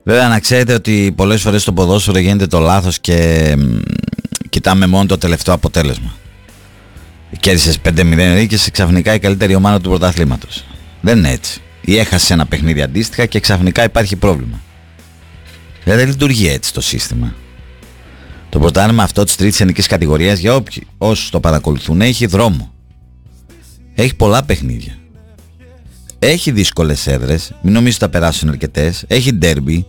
Βέβαια να ξέρετε ότι πολλές φορές στο ποδόσφαιρο γίνεται το λάθος και κοιτάμε μόνο το τελευταίο αποτέλεσμα. Κέρδισες 5-0, νίκησες ξαφνικά η καλύτερη ομάδα του πρωταθλήματος. Δεν είναι έτσι. Ή έχασε ένα παιχνίδι αντίστοιχα και ξαφνικά υπάρχει πρόβλημα. Δεν λειτουργεί έτσι το σύστημα. Το πρωτάθλημα αυτό της τρίτης εθνικής κατηγορίας, για όσους το παρακολουθούν, έχει δρόμο. Έχει πολλά παιχνίδια. Έχει δύσκολες έδρες, μην νομίζετε θα περάσουν αρκετές. Έχει ντέρμπι.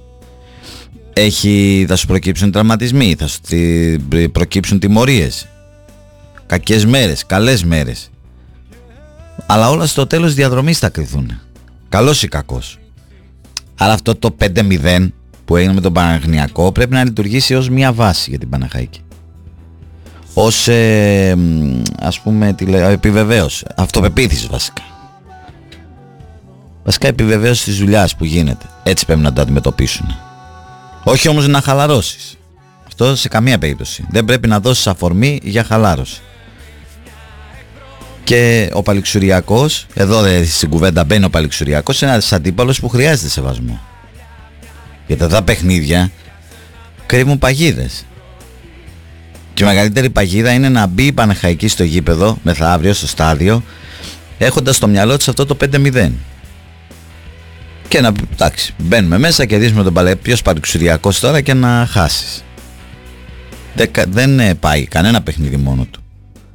Θα σου προκύψουν τραυματισμοί, θα σου προκύψουν τιμωρίες. Κακές μέρες, καλές μέρες. Αλλά όλα στο τέλος διαδρομής θα κρυθούν. Καλός ή κακός. Άρα αυτό το 5-0 που έγινε με τον Παναθηναϊκό πρέπει να λειτουργήσει ως μια βάση για την Παναχαϊκή. Ως ας πούμε επιβεβαίωση, αυτοπεποίθηση βασικά. Βασικά επιβεβαίωση της δουλειάς που γίνεται. Έτσι πρέπει να το αντιμετωπίσουν. Όχι όμως να χαλαρώσεις. Αυτό σε καμία περίπτωση. Δεν πρέπει να δώσεις αφορμή για χαλάρωση. Και ο Παλιξουριακός, εδώ στην κουβέντα μπαίνει ο Παλιξουριακός, είναι ένας αντίπαλος που χρειάζεται σεβασμό. Γιατί αυτά τα παιχνίδια κρύβουν παγίδες. Και η μεγαλύτερη παγίδα είναι να μπει η Παναχαϊκή στο γήπεδο μεθαύριο στο στάδιο, έχοντας στο μυαλό της αυτό το 5-0. Και να, εντάξει, μπαίνουμε μέσα και δίσουμε τον ποιος Παλιξουριακός τώρα και να χάσεις. Δεν πάει κανένα παιχνίδι μόνο του.